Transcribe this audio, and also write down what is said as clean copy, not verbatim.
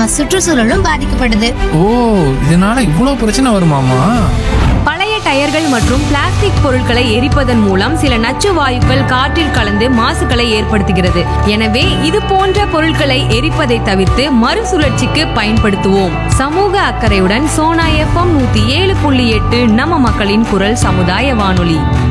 நம்ம சுற்றுச்சூழலும் பாதிக்கப்படுது. ஓ, இதனால இவ்வளவு பிரச்சனை வருமாமா? பழைய டயர்கள் மற்றும் பிளாஸ்டிக் பொருட்களை எரிப்பதன் மூலம் சில நச்சு வாயுக்கள் காற்றில் கலந்து மாசுகளை ஏற்படுத்துகிறது. எனவே இது போன்ற பொருட்களை எரிப்பதை தவிர்த்து மறுசுழற்சிக்கு பயன்படுத்துவோம். சமூக அக்கறையுடன் சோனா FM 107.8 நம்ம மக்களின் குரல் சமுதாய வானொலி.